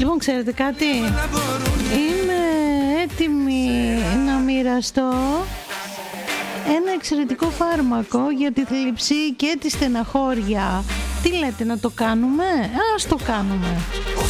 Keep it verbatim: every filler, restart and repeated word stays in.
Λοιπόν, ξέρετε κάτι, είμαι έτοιμη να μοιραστώ ένα εξαιρετικό φάρμακο για τη θλίψη και τη στεναχώρια. Τι λέτε, να το κάνουμε? Ας το κάνουμε.